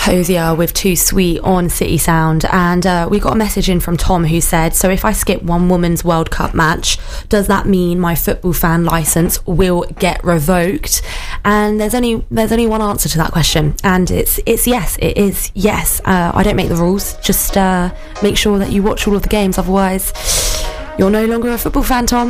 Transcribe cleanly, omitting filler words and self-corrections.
Hosier with Too Sweet on City Sound, and we got a message in from Tom who said, so if I skip one women's World Cup match, does that mean my football fan licence will get revoked? And there's only one answer to that question, and it's yes. It is yes. I don't make the rules, just make sure that you watch all of the games, otherwise you're no longer a football fan, Tom.